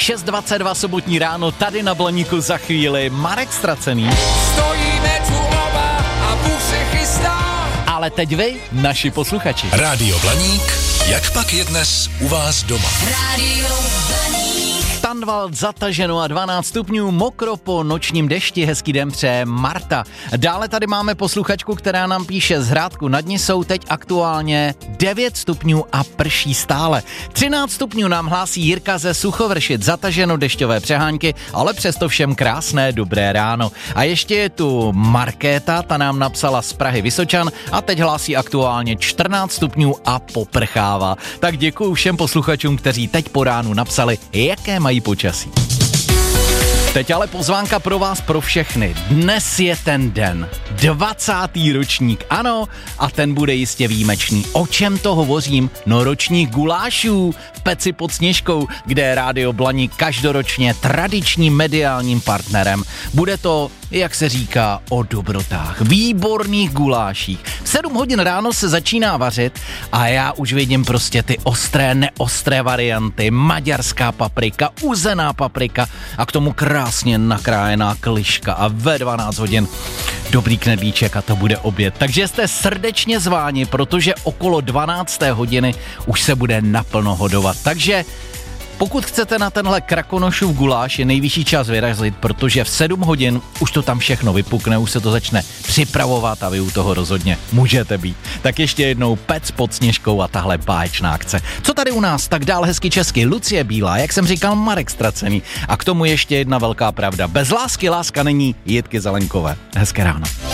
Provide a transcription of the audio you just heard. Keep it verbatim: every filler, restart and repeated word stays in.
šest dvacet dva sobotní ráno, tady na Blaníku za chvíli Marek Ztracený. Stojíme tu oba a Bůh se chystá. Ale teď vy, naši posluchači. Rádio Blaník, jak pak je dnes u vás doma? Rádio Blaník. Tanvald zataženo a dvanáct stupňů, mokro po nočním dešti, hezký den přeje Marta. Dále tady máme posluchačku, která nám píše, z Hrádku nad ní jsou teď aktuálně devět stupňů a prší stále. třináct stupňů nám hlásí Jirka ze Suchovršit, zataženo dešťové přehánky, ale přesto všem krásné dobré ráno. A ještě je tu Markéta, ta nám napsala z Prahy Vysočan a teď hlásí aktuálně čtrnáct stupňů a poprchává. Tak děkuju všem posluchačům, kteří teď po ránu napsali, jaké mají počasí. Teď ale pozvánka pro vás, pro všechny. Dnes je ten den. dvacátý ročník, ano, a ten bude jistě výjimečný. O čem to hovořím? No ročník gulášů v Peci pod Sněžkou, kde je Rádio Blaník každoročně tradičním mediálním partnerem. Bude to, jak se říká, o dobrotách. Výborných guláších. V sedm hodin ráno se začíná vařit a já už vidím prostě ty ostré, neostré varianty. Maďarská paprika, uzená paprika a k tomu krásně nakrájená kliška a ve dvanáct hodin dobrý knedlíček a to bude oběd. Takže jste srdečně zváni, protože okolo dvanácté hodiny už se bude naplno hodovat. Takže pokud chcete na tenhle Krakonošův guláš, je nejvyšší čas vyrazit, protože v sedm hodin už to tam všechno vypukne, už se to začne připravovat a vy u toho rozhodně můžete být. Tak ještě jednou Pec pod Sněžkou a tahle báječná akce. Co tady u nás? Tak dál hezky česky. Lucie Bílá, jak jsem říkal, Marek Ztracený. A k tomu ještě jedna velká pravda. Bez lásky láska není, Jitky Zelenkové. Hezké ráno.